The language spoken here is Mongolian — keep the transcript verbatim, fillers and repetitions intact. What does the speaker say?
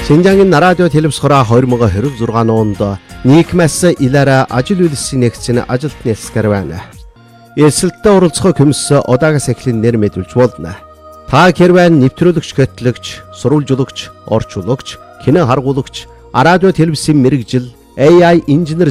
Шинжаагийн радио телевизхороо хоёр мың двадцать шесть онд нийгмээс илаараа ажил үйлсийн нэгцэн ажилт нэлсгэр байна. Эсэлтэ оролцох комисс удаагаас эхлэн нэр мэдүүлж болно. Та хэрвээ нэвтрүүлэгч, хөтлөгч, сурвалжуулагч, орчуулагч, кино харгуулагч, радио телевизийн мэрэгжил, A I инженер